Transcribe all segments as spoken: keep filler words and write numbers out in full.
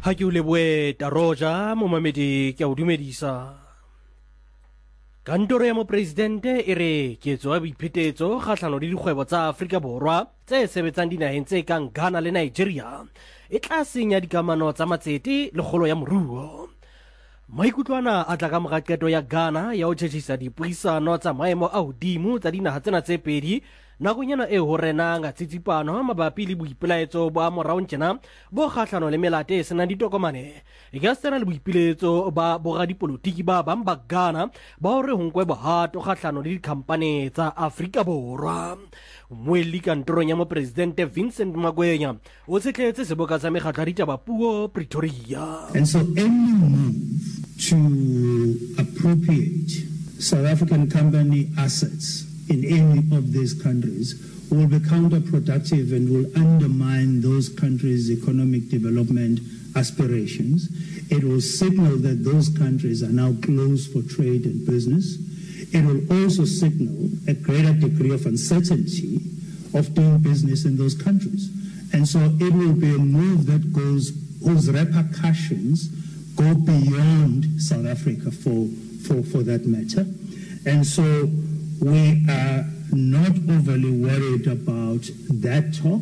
Ha ke o leboe Taroja momamedi ke a o dumedisa. Kantoro ya mopresidente e re ketso ya boiphetetso kgahlano le dikgwebo tsa Afrika Borwa tse sebetsang dinaheng tse kang Ghana le Nigeria e tla senya dikamano tsa matsete le kgolo ya moruo. Maikutlwana a tla ka mora qeto ya Ghana ya ho tjhetjhisa dipuisano tsa maemo a hodimo tsa dinaha tsena tse pedi nakonyana e ho renang a tsitsipano mabapi le boipelaetso ba moraong tjena bo kgahlano le melate e senang ditokomane e ka sena le boipiletso ba boradipolotiki ba bang ba Ghana ba hore ho nkwe bohato kgahlano le dikhampane tsa Afrika Borwa. Moeli kantorong ya mopresidente Vincent Magwenya o tshetletse seboka sa mekgatlo ya ditaba puo Pretoria. And so any move to appropriate South African company assets in any of these countries will be counterproductive and will undermine those countries' economic development aspirations. It will signal that those countries are now closed for trade and business. It will also signal a greater degree of uncertainty of doing business in those countries. And so it will be a move that goes, whose repercussions go beyond South Africa for, for, for that matter. And so we are not overly worried about that talk.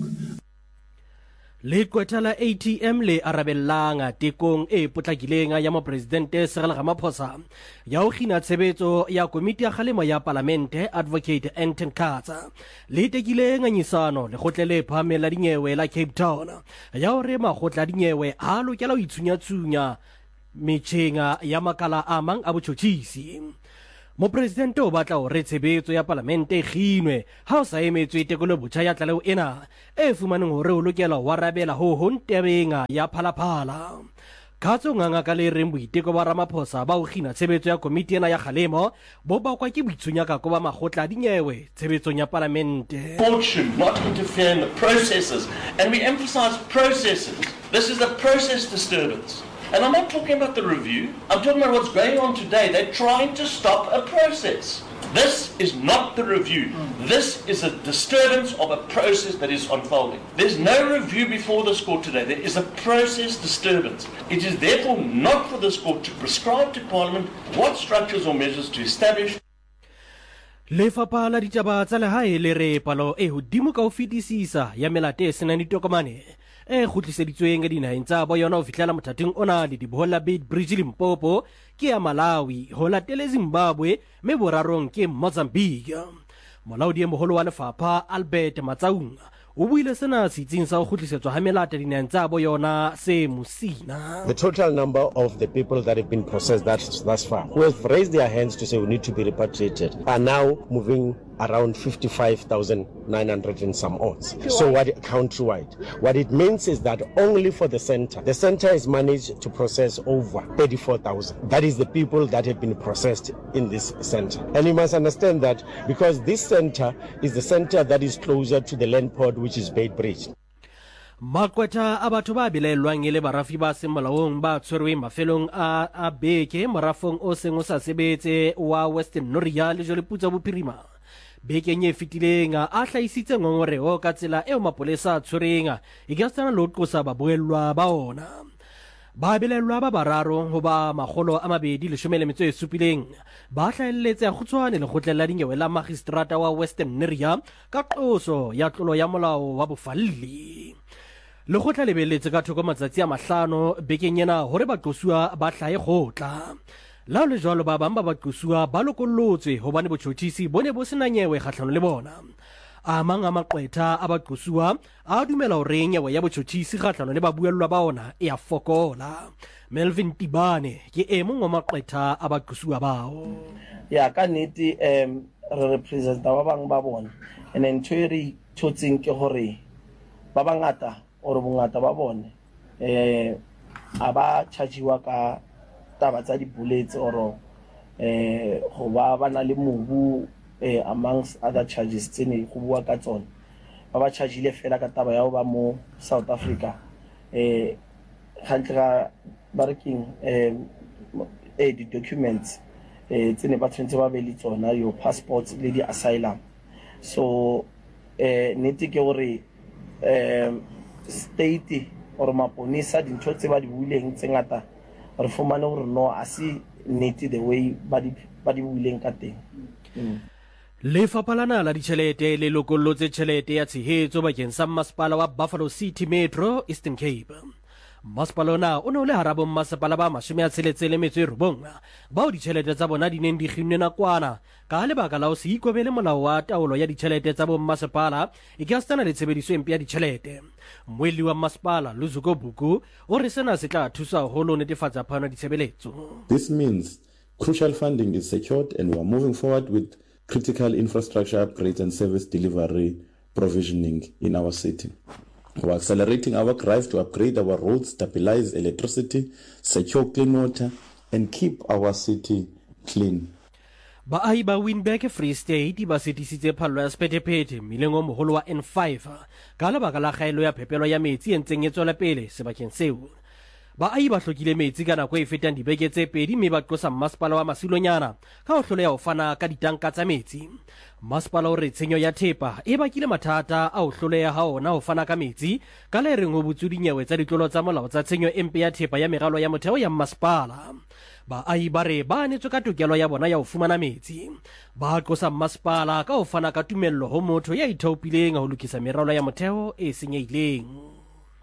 Le kwetala A T M le arabellanga tekong e potlakileng ya mopresidente Cyril Ramaphosa ya ho khina tshebetso ya komiti ya kgalemo ya parlamente Advocate Anton Katsa le tekileng anyisano le khotlele phamela dinyewe la Cape Town ya hore makgotla dinyewe a lokela ho itsunya-tsunya metjhenga ya makala a mang a botjhotjhisi. Mopresidente o batla hore tshebetso ya parlamente e kginwe ha o sa emetswe tekolo botjha ya tlaleo ena e fumaneng hore o lokela ho arabela ho ho ntebenga ya phalaphala. Katso nganga ka le reng boiteko ba Ramaphosa ba ho kgina tshebetso ya komiti ena ya kgalemo bo bakwa ke boitsunyakako ba makgotla dinyewe tshebetsong ya parlamente. Fortune not interfere in the processes, and we emphasize processes. This is a process disturbance. And I'm not talking about the review, I'm talking about what's going on today. They're trying to stop a process. This is not the review. This is a disturbance of a process that is unfolding. There's no review before this court today. There is a process disturbance. It is therefore not for this court to prescribe to Parliament what structures or measures to establish. Lefapha la ditaba tsa lehae le re palo e hodimo ka ho fetisisa ya melate e senang ditokomane e khutliseditsweng dinaheng tsa bo yona ho fihlela mothating ona le dibohola Beit Bridge Limpopo ke ya Malawi ho latele Zimbabwe me borarong ke Mozambique. Molaodi e moholo wa lefapha Albert Matsaunga o buile sena sitsing sa ho khutlisetswa ha melate dinaheng tsa bo yona se Musina. The total number of the people that have been processed thus, thus far, who have raised their hands to say we need to be repatriated, are now moving around fifty-five thousand nine hundred and some odds. So what countrywide? What it means is that only for the center, the center has managed to process over thirty-four thousand. That is the people that have been processed in this center. And you must understand that because this center is the center that is closer to the land port, which is Beit Bridge. Makweta a batho ba belelwang ele barafi ba semolaong ba tshwerweng mafelong a a beke morafong o seng o sa sebetse wa Western Noria le jole putsa bophirima. Bekeng e fitileng a hlahisitse ngongoreo ka tsela eo mapolesa a tshwereng e ka tsana lo qosa ba boellwa ba ona. Ba belelwa ba bararo ho ba makgolo a mabedi le shome le metso e supileng ba hlaelletse a kgutshwane le kgotlella dinyewe la magistrata wa Western Noria ka qoso ya tlolo ya molao wa bofalli. Le khotla le beletse ka thoko matsatsi a mahlano bekeng yena hore ba qosua ba hlae khotla. La le jwalo ba bang ba ba qosua ba lokollotswe hobane botjhotjhisi bone bo sena nyewe kgahlano le bona. A mang a maqwetha a ba qosua a dumela hore nyewe ya botjhotjhisi kgahlano le ba buellwa ba ona e a fokola. Melvin Tibane ke e mong wa maqwetha a ba qosua bao. Ya ka nnete em re representa ba bang ba bona and ntho e re thotseng ke hore ba bangata o re bongata ba bone eh aba chargiwa ka taba tsa di bullets or eh go ba bana le mobu eh amongst other charges tsene go bua ka tsone ba ba chargile fela ka taba ya ba mo South Africa eh hantle ba reking eh eh di documents eh tsene ba tshwentse ba be le tsona your passports le di asylum. So eh nete ke gore eh state or maponisa dintho tse ba di buileng tse ngata re fumane hore no a se nnete the way ba di ba di buileng ka teng. Lefapha la Naha la Ditjhelete le lokollotse tjhelete ya tshehetso bakeng sa masepala wa Buffalo City Metro Eastern Cape. Masepala ona o ne o le hara bommasepala ba mashome a tsheletse le metso e robong bao ditjhelete tsa bona di neng di kginnwe nakwana ka lebaka la ho se ikobele molao wa taolo ya ditjhelete tsa bommasepala e ke asitana le tshebediso empe ya ditjhelete. Moelli wa masepala Luzuko Buku o re sena se tla thusa haholo ho netefatsa phano ya ditshebeletso. This means crucial funding is secured and we are moving forward with critical infrastructure upgrades and service delivery provisioning in our city. We are accelerating our drive to upgrade our roads, stabilize electricity, secure clean water, and keep our city clean. Baahi ba Windhoek Free State ba sitisitse phallo ya sephethephethe mmileng o moholo wa N five ka lebaka la kgaelo ya phepelo ya metsi e ntseng e tswela pele sebakeng seo. Baahi ba hlokile metsi ka nako e fetang dibeke tse pedi mme ba qosa masepala wa Masilonyana ka ho hloleha ho fana ka ditanka tsa metsi. Masepala o re tshenyo ya thepa e bakile mathata a ho hloleha ha ona ho fana ka metsi ka le reng ho butsu dinyewe tsa ditlolo tsa molao tsa tshenyo empe ya thepa ya meralo ya motheo ya masepala. Baahi ba re ba anetswe ka tokelo ya bona ya ho fumana metsi. Ba qosa masepala ka ho fana ka tumello ho motho ya ithaopileng ho lokisa meralo ya motheo e senyehileng.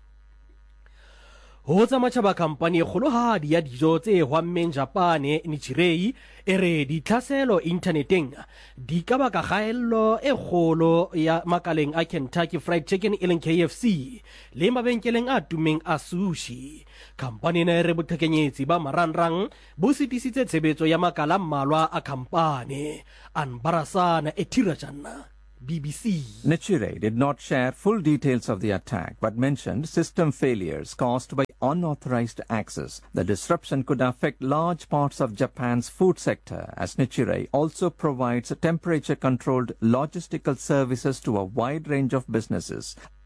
Ho tsamaya ba company e kgolohadi ya dijo tse hwammeng Japane Nichirei e re ditlhaselo interneteng di ka baka kgaello e kgolo ya makaleng a Kentucky Fried Chicken e leng K F C le mabenkeleng a tumeng a sushi. Company ena e re boqhekanyetsi ba marangrang bo sitisitse tshebetso ya makala mmalwa a company. Anbarasana Etirajana, B B C. Nichirei did not share full details of the attack but mentioned system failures caused by unauthorized access. The disruption could affect large parts of Japan's food sector as Nichirei also provides temperature-controlled logistical services to a wide range of businesses.